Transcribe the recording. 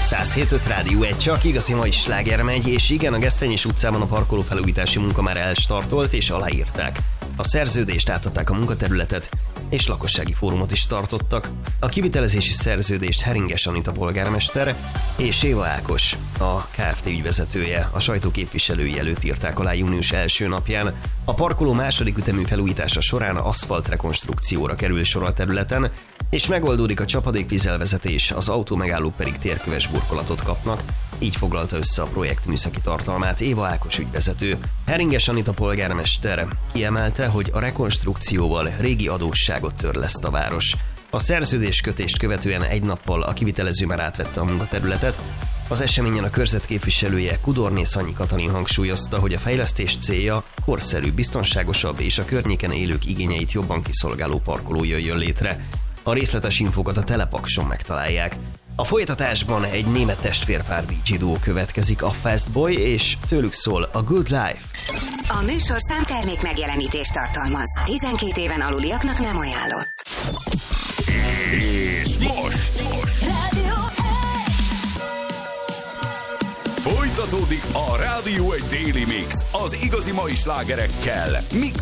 107.5 Rádió 1, csak igazi mai sláger megy, és igen, a Gesztenyés utcában a parkoló felújítási munka már elstartolt, és aláírták. A szerződést átadták a munkaterületet, és lakossági fórumot is tartottak. A kivitelezési szerződést Heringes Anita polgármester és Éva Ákos, a Kft. Ügyvezetője, a sajtó képviselői előtt írták alá június első napján. A parkoló második ütemű felújítása során aszfalt rekonstrukcióra kerül sor a területen, és megoldódik a csapadékvízelvezetés, az autómegállók pedig térköves burkolatot kapnak. Így foglalta össze a projekt műszaki tartalmát Éva Ákos ügyvezető. Heringes Anita polgármester kiemelte, hogy a rekonstrukcióval régi adósságot törleszt a város. A szerződéskötést követően egy nappal a kivitelező már átvette a munkaterületet. Az eseményen a körzet képviselője Kudorné Szanyi Katalin hangsúlyozta, hogy a fejlesztés célja korszerű, biztonságosabb és a környéken élők igényeit jobban kiszolgáló parkoló jöjjön létre. A részletes infókat a Telepakson megtalálják. A folytatásban egy német testvérpár DJ duó következik, a Fast Boy, és tőlük szól a Good Life. A műsor számtermék megjelenítést tartalmaz. 12 éven aluliaknak nem ajánlott. És most Rádió 1! folytatódik a Rádió 1 Daily Mix az igazi mai slágerekkel, mix